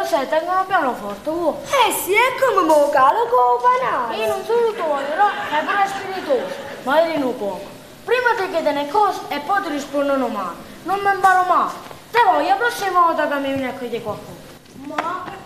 sai, tengono pianoforte, oh. Sì, è come mo calo con panale. Io non sono tu, però è pure spiritoso, ma io non poco. Prima ti chiedono cose e poi ti rispondono male. Non mi imparo mai. Te voglio la prossima volta che mi viene a chiedere qualcosa. Ma